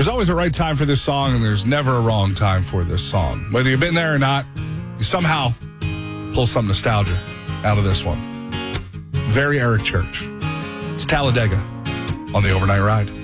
There's always a right time for this song, and there's never a wrong time for this song. Whether you've been there or not, you somehow pull some nostalgia out of this one. Very Eric Church. It's Talladega on the Overnight Ride.